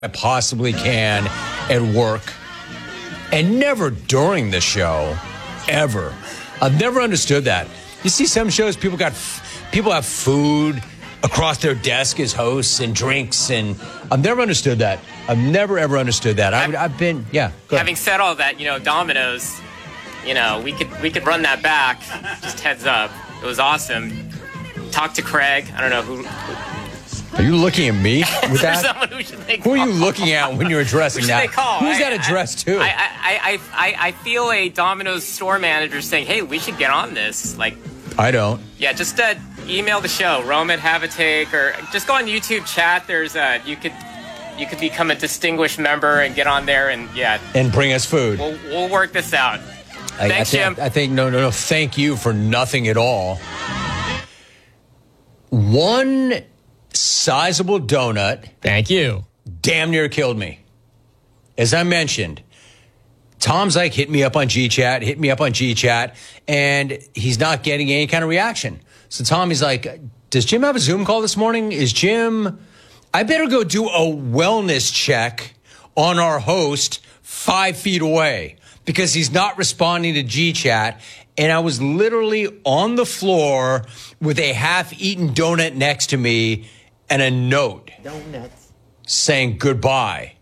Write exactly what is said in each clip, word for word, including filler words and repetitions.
I possibly can at work, and never during the show, ever. I've never understood that. You see some shows, people got people have food across their desk as hosts and drinks, and I've never understood that. I've never ever understood that. I, I've been, yeah. Having said all that, you know, Domino's, you know, we could we could run that back. Just heads up, it was awesome. Talk to Craig. I don't know who. Are you looking at me with that? Someone who should they call? Who are you looking at when you're addressing that? Who's that addressed to? I, I, I, I, I feel a Domino's store manager saying, "Hey, we should get on this." Like, I don't. Yeah, just uh, email the show, Roman Have a Take, or just go on YouTube chat. There's uh, you could you could become a distinguished member and get on there and yeah, and bring us food. We'll we'll work this out. I, Thanks, I think, Jim. I think no, no, no. Thank you for nothing at all. One sizable donut. Thank you. Damn near killed me. As I mentioned, Tom's like, hit me up on G Chat, hit me up on G Chat, and he's not getting any kind of reaction. So Tommy's like, does Jim have a Zoom call this morning? Is Jim, I better go do a wellness check on our host five feet away because he's not responding to G Chat. And I was literally on the floor with a half-eaten donut next to me and a note Donuts. saying goodbye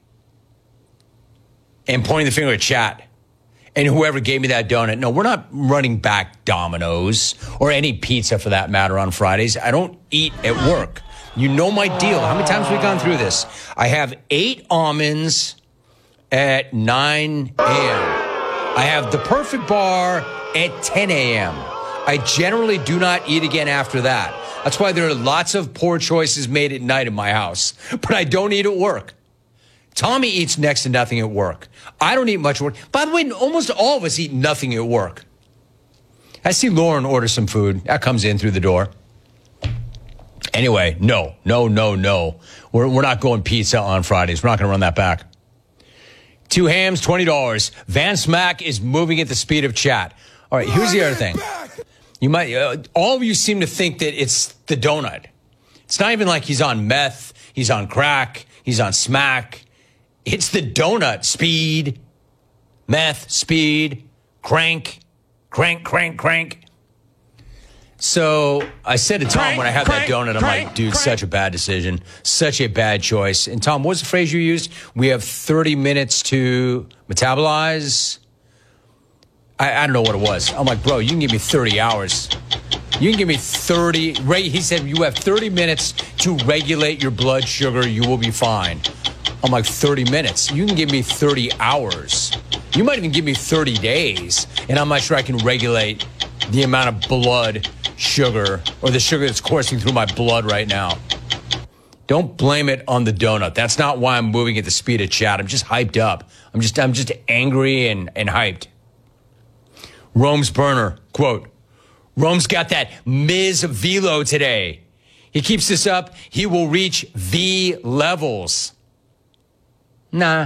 and pointing the finger at chat and whoever gave me that donut. No, we're not running back Domino's or any pizza for that matter on Fridays. I don't eat at work. You know my deal. How many times have we gone through this? I have eight almonds at nine a.m. I have the perfect bar at ten a.m. I generally do not eat again after that. That's why there are lots of poor choices made at night in my house. But I don't eat at work. Tommy eats next to nothing at work. I don't eat much at work. By the way, almost all of us eat nothing at work. I see Lauren order some food. That comes in through the door. Anyway, no, no, no, no. We're, we're not going pizza on Fridays. We're not going to run that back. Two hams, twenty dollars. Van Smack is moving at the speed of chat. All right, here's the other thing. You might, uh, all of you seem to think that it's the donut. It's not even like he's on meth, he's on crack, he's on smack. It's the donut. Speed, meth, speed, crank, crank, crank, crank. So I said to Tom Crank, when I had crank, that donut, I'm crank, like, dude, crank. such a bad decision, such a bad choice. And Tom, what was the phrase you used? We have thirty minutes to metabolize. I, I don't know what it was. I'm like, bro, you can give me thirty hours. You can give me thirty. He said, you have thirty minutes to regulate your blood sugar. You will be fine. I'm like, thirty minutes? You can give me thirty hours. You might even give me thirty days. And I'm not sure I can regulate the amount of blood sugar or the sugar that's coursing through my blood right now. Don't blame it on the donut. That's not why I'm moving at the speed of chat. I'm just hyped up. I'm just, I'm just angry and, and hyped. Rome's burner, quote, Rome's got that Miz Velo today. He keeps this up, he will reach V levels. Nah.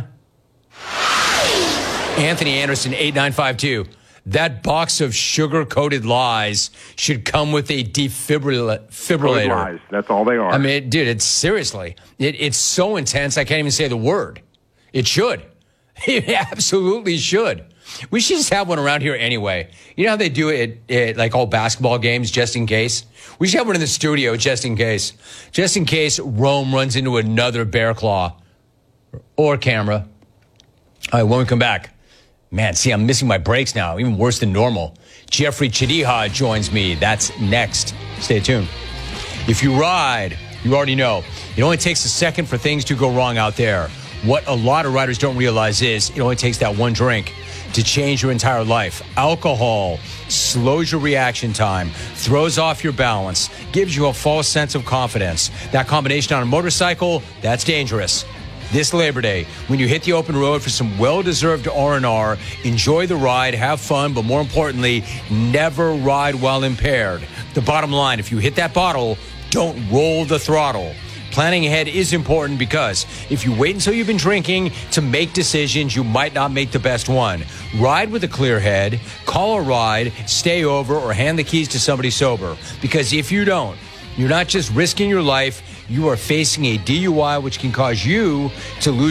Anthony Anderson, eight nine five two. That box of sugar-coated lies should come with a defibrillator. Defibrillator. Lies. That's all they are. I mean, dude, it's seriously, it, it's so intense, I can't even say the word. It should. It absolutely should. We should just have one around here anyway. You know how they do it at, at like all basketball games, just in case? We should have one in the studio, just in case. Just in case Rome runs into another bear claw or camera. All right, when we come back. Man, see, I'm missing my breaks now, even worse than normal. Jeffrey Chadiha joins me. That's next. Stay tuned. If you ride, you already know, it only takes a second for things to go wrong out there. What a lot of riders don't realize is it only takes that one drink to change your entire life. Alcohol slows your reaction time, throws off your balance, gives you a false sense of confidence. That combination on a motorcycle, that's dangerous. This Labor Day, when you hit the open road for some well-deserved R and R, enjoy the ride, have fun, but more importantly, never ride while impaired. The bottom line, if you hit that bottle, don't roll the throttle. Planning ahead is important because if you wait until you've been drinking to make decisions, you might not make the best one. Ride with a clear head, call a ride, stay over, or hand the keys to somebody sober. Because if you don't, you're not just risking your life, you are facing a D U I, which can cause you to lose